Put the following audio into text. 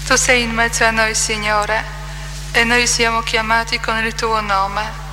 Tu sei in mezzo a noi, Signore, e noi siamo chiamati con il tuo nome.